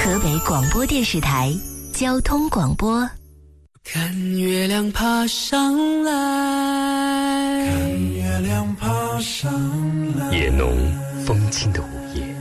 河北广播电视台交通广播。 看月亮爬上来， 看月亮爬上来， 也浓风轻的午夜，